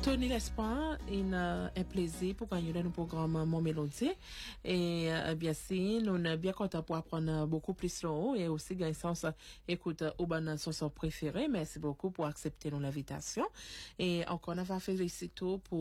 Tony Lespin, un plaisir pour gagner dans le programme Mon Mélodie. Et bien si, nous sommes bien contents pour apprendre beaucoup plus là-haut et aussi gagner sens écoute Urban son préféré. Merci beaucoup pour accepter l'invitation. Et encore on va féliciter pour